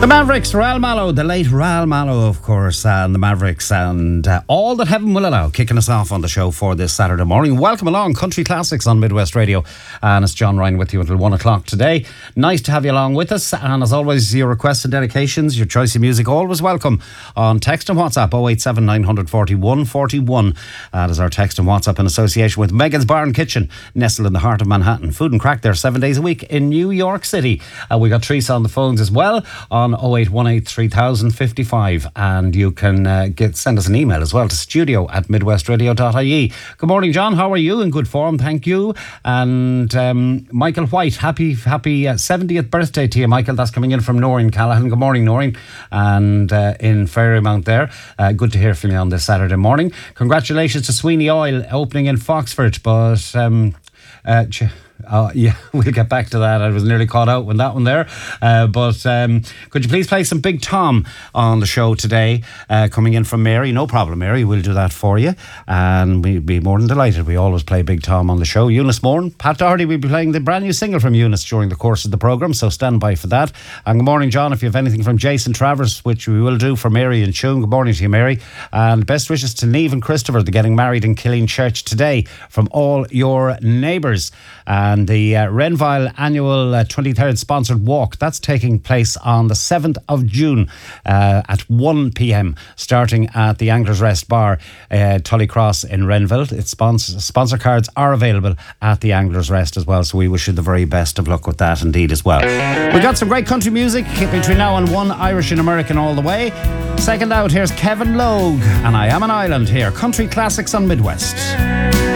The Mavericks, Raul Malo, the late Raul Malo, of course, and the Mavericks, and all that heaven will allow, kicking us off on the show for this Saturday morning. Welcome along, Country Classics on Midwest Radio, and it's John Ryan with you until 1 o'clock today. Nice to have you along with us, and as always, your requests and dedications, your choice of music, always welcome on text and WhatsApp 087 941 41. That is our text and WhatsApp in association with Megan's Bar and Kitchen, nestled in the heart of Manhattan. Food and crack there 7 days a week in New York City. We got Teresa on the phones as well on 0818 3055, and you can send us an email as well to studio@midwestradio.ie. Good morning, John. How are you? In good form, thank you. And Michael White, happy 70th birthday to you, Michael. That's coming in from Noreen Callaghan. Good morning, Noreen. And in Fairymount there. Good to hear from you on this Saturday morning. Congratulations to Sweeney Oil opening in Foxford, but yeah, we'll get back to that. I was nearly caught out with that one there. But could you please play some Big Tom on the show today? Coming in from Mary. No problem, Mary. We'll do that for you. And we'd be more than delighted. We always play Big Tom on the show. Eunice Moore, Pat Doherty will be playing the brand new single from Eunice during the course of the programme, so stand by for that. And good morning, John. If you have anything from Jason Travers, which we will do for Mary and Tune, good morning to you, Mary. And best wishes to Niamh and Christopher. They're getting married in Killeen Church today from all your neighbours. And the Renville annual 23rd sponsored walk, that's taking place on the 7th of June at 1 p.m, starting at the Anglers Rest Bar, Tully Cross in Renville. Its sponsor cards are available at the Anglers Rest as well, so we wish you the very best of luck with that indeed as well. We got some great country music between now and 1, Irish and American all the way. Second out, here's Kevin Logue and I Am an Island here. Country Classics on Midwest.